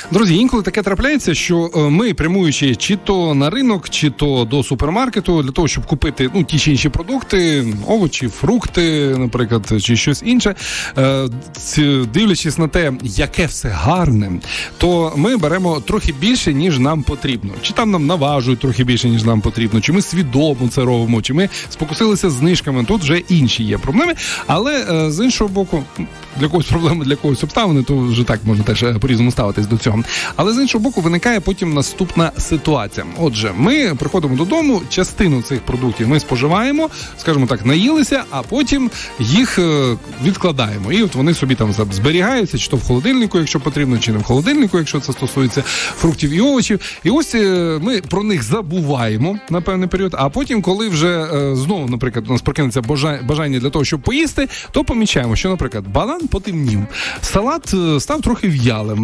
Друзі, інколи таке трапляється, що ми, прямуючи чи то на ринок, чи то до супермаркету, для того, щоб купити ті чи інші продукти, овочі, фрукти, наприклад, чи щось інше, дивлячись на те, яке все гарне, то ми беремо трохи більше, ніж нам потрібно. Чи там нам наважують трохи більше, ніж нам потрібно, чи ми свідомо це робимо, чи ми спокусилися знижками. Тут вже інші є проблеми, але з іншого боку, для когось проблеми, для когось обставини, то вже так можна теж по-різному ставитись до цього. Але з іншого боку виникає потім наступна ситуація. Отже, ми приходимо додому, частину цих продуктів ми споживаємо, скажімо так, наїлися, а потім їх відкладаємо. І от вони собі там зберігаються, чи то в холодильнику, якщо потрібно, чи не в холодильнику, якщо це стосується фруктів і овочів. І ось ми про них забуваємо на певний період, а потім, коли вже знову, наприклад, у нас прокинеться бажання для того, щоб поїсти, то помічаємо, що, наприклад, банан потемнів, салат став трохи в'ялим.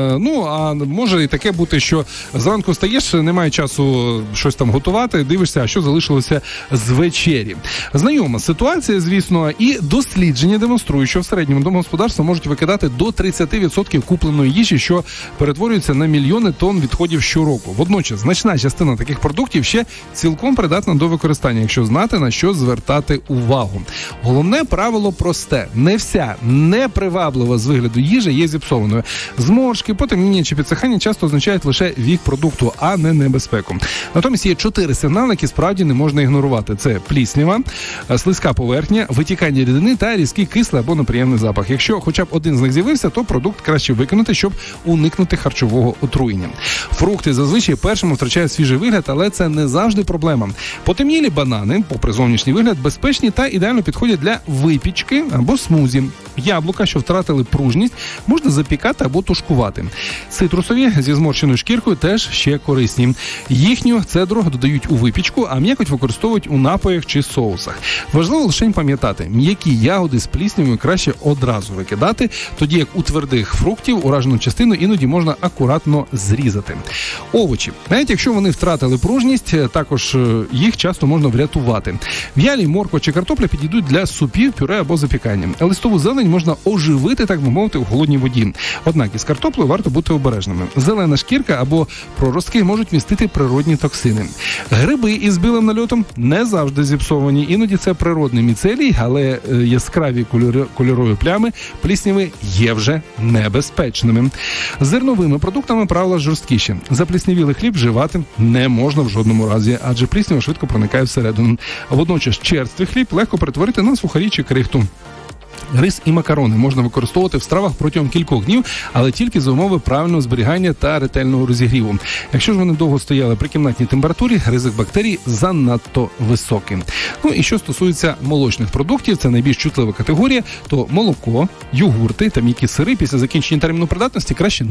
А може і таке бути, що зранку стаєш, немає часу щось там готувати, дивишся, а що залишилося з вечері. Знайома ситуація, звісно, і дослідження демонструють, що в середньому домогосподарства можуть викидати до 30% купленої їжі, що перетворюється на мільйони тонн відходів щороку. Водночас, значна частина таких продуктів ще цілком придатна до використання, якщо знати, на що звертати увагу. Головне правило просте. Не вся неприваблива з вигляду їжа є зіпсованою. Зморшки, потемніння чи підсихання часто означають лише вік продукту, а не небезпеку. Натомість є 4 сигнали, які справді не можна ігнорувати. Це пліснява, слизька поверхня, витікання рідини та різкий кислий або неприємний запах. Якщо хоча б один з них з'явився, то продукт краще викинути, щоб уникнути харчового отруєння. Фрукти зазвичай першими втрачають свіжий вигляд, але це не завжди проблема. Потемнілі банани, попри зовнішній вигляд, безпечні та ідеально підходять для випічки або смузі. Яблука, що втратили пружність, можна запікати або тушкувати. Цитрусові зі зморщеною шкіркою теж ще корисні. Їхню цедру додають у випічку, а м'якоть використовують у напоях чи соусах. Важливо лише пам'ятати, м'які ягоди з пліснявою краще одразу викидати, тоді як у твердих фруктів уражену частину іноді можна акуратно зрізати. Овочі. Навіть якщо вони втратили пружність, також їх часто можна врятувати. В'ялі, морква чи картопля підійдуть для супів, пюре або запікання. Листову зелень можна оживити, так би мовити, в холодній воді. Однак із картоплею варто бути обережними. Зелена шкірка або проростки можуть містити природні токсини. Гриби із білим нальотом не завжди зіпсовані. Іноді це природний міцелій, але яскраві кольорові плями плісняви є вже небезпечними. З зерновими продуктами правила жорсткіші. Запліснявілий хліб вживати не можна в жодному разі, адже пліснява швидко проникає всередину. Водночас черствий хліб легко перетворити на сухарі чи крихту. Рис і макарони можна використовувати в стравах протягом кількох днів, але тільки за умови правильного зберігання та ретельного розігріву. Якщо ж вони довго стояли при кімнатній температурі, ризик бактерій занадто високий. І що стосується молочних продуктів, це найбільш чутлива категорія, то молоко, йогурти та м'які сири після закінчення терміну придатності краще